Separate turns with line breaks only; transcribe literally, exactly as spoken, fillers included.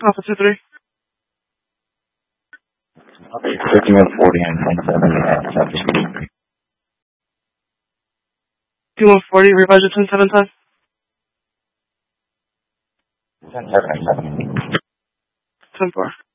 Alpha two three.
fifty-one forty and ten seventy at South Street.
fifty-one forty, revise your ten seven time.
ten seven.
ten four.